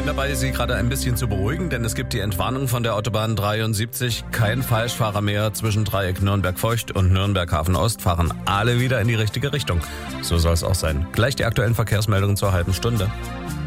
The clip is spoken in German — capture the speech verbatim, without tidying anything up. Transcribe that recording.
dabei, Sie gerade ein bisschen zu beruhigen, denn es gibt die Entwarnung von der Autobahn dreiundsiebzig. Kein Falschfahrer mehr zwischen Dreieck Nürnberg-Feucht und Nürnberg-Hafen-Ost, fahren alle wieder in die richtige Richtung. So soll es auch sein. Gleich die aktuellen Verkehrsmeldungen zur halben Stunde.